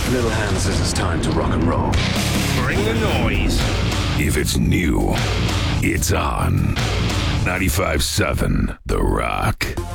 Little Hand says it's time to rock and roll. Bring the noise. If it's new, it's on. 95.7 The Rock.